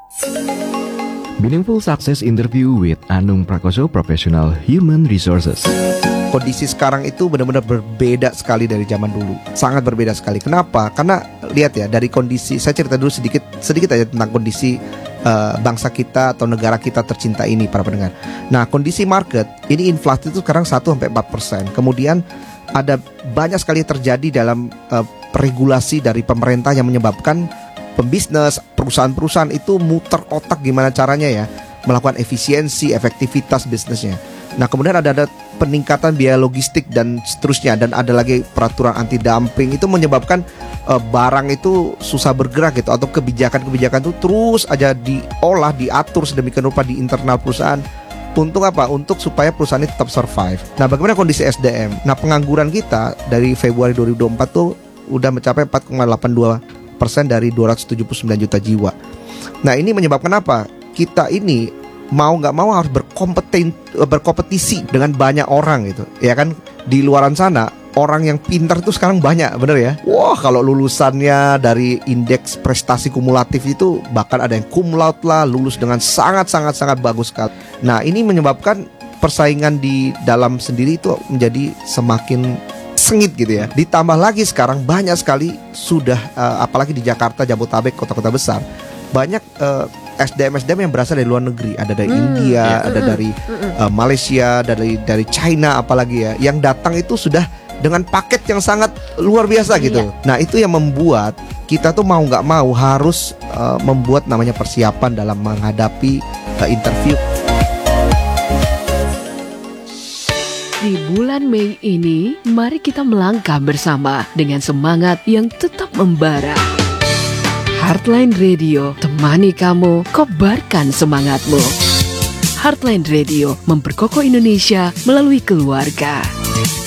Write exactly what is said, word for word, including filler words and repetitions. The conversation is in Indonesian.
Meaningful Success Interview with Anung Prakoso, Professional Human Resources. Kondisi sekarang itu benar-benar berbeda sekali dari zaman dulu. Sangat berbeda sekali. Kenapa? Karena lihat ya, dari kondisi, saya cerita dulu sedikit sedikit aja tentang kondisi uh, bangsa kita atau negara kita tercinta ini, para pendengar. Nah, kondisi market ini, inflasi itu sekarang satu sampai empat persen. Kemudian ada banyak sekali terjadi dalam uh, regulasi dari pemerintah yang menyebabkan pembisnis, perusahaan-perusahaan itu muter otak gimana caranya ya melakukan efisiensi, efektivitas bisnisnya. Nah, kemudian ada, ada peningkatan biaya logistik dan seterusnya, dan ada lagi peraturan anti dumping. Itu menyebabkan uh, barang itu susah bergerak gitu, atau kebijakan-kebijakan itu terus aja diolah, diatur sedemikian rupa di internal perusahaan. Untuk apa? Untuk supaya perusahaan ini tetap survive. Nah, bagaimana kondisi S D M? Nah, pengangguran kita dari Februari dua ribu dua puluh empat tuh udah mencapai empat koma delapan dua persen dari dua ratus tujuh puluh sembilan juta jiwa. Nah, ini menyebabkan apa? Kita ini mau nggak mau harus berkompeten, berkompetisi dengan banyak orang gitu, ya kan? Di luaran sana orang yang pintar itu sekarang banyak, bener ya? Wah, kalau lulusannya dari indeks prestasi kumulatif itu bahkan ada yang cum laude lah, lulus dengan sangat-sangat-sangat bagus sekali. Nah, ini menyebabkan persaingan di dalam sendiri itu menjadi semakin sengit gitu ya. Ditambah lagi sekarang banyak sekali sudah uh, apalagi di Jakarta, Jabodetabek, kota-kota besar, banyak uh, S D M S D M yang berasal dari luar negeri. Ada dari hmm, India, ya. ada dari uh, Malaysia, dari dari China apalagi ya, yang datang itu sudah dengan paket yang sangat luar biasa gitu. Iya. Nah, itu yang membuat kita tuh mau nggak mau harus uh, membuat namanya persiapan dalam menghadapi uh, interview. Di bulan Mei ini, mari kita melangkah bersama dengan semangat yang tetap membara. Heartline Radio, temani kamu, kobarkan semangatmu. Heartline Radio memperkokoh Indonesia melalui keluarga.